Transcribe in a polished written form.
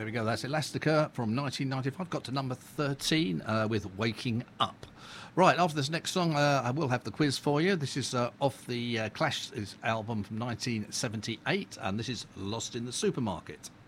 there we go. That's Elastica from 1995. Got to number 13 with Waking Up. Right, after this next song, I will have the quiz for you. This is off the Clash's album from 1978, and this is Lost in the Supermarket.